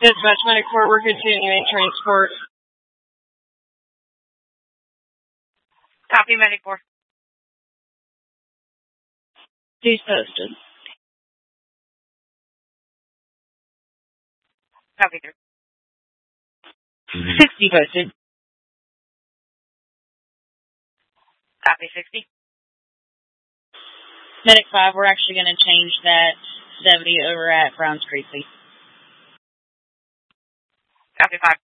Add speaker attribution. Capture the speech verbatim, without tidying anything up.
Speaker 1: Dispatch Medic four, we're continuing transport.
Speaker 2: Copy, Medic four.
Speaker 1: D's posted.
Speaker 2: Copy, three.
Speaker 1: sixty posted.
Speaker 2: Copy, sixty.
Speaker 1: Medic five, we're actually going to change that seventy over at Browns Creek, please.
Speaker 2: Copy, five.